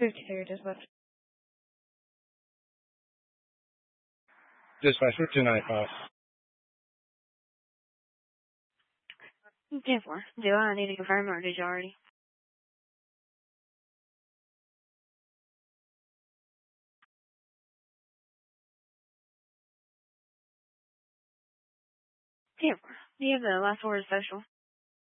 53 dispatch. Dispatch for 295. 10-4. Do I need to confirm or did you already? Do you have the last word of social?